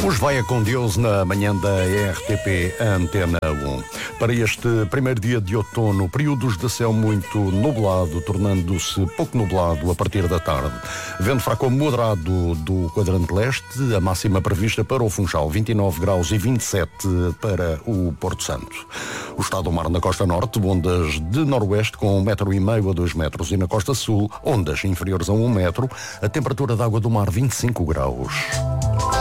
Os Vai com Deus na manhã da RTP Antena 1. Para este primeiro dia de outono, períodos de céu muito nublado, tornando-se pouco nublado a partir da tarde. Vento fraco moderado do quadrante leste, a máxima prevista para o Funchal, 29 graus e 27 para o Porto Santo. O estado do mar na costa norte, ondas de noroeste com 1,5 m a 2 metros, e na costa sul, ondas inferiores a 1 metro, a temperatura da água do mar 25 graus.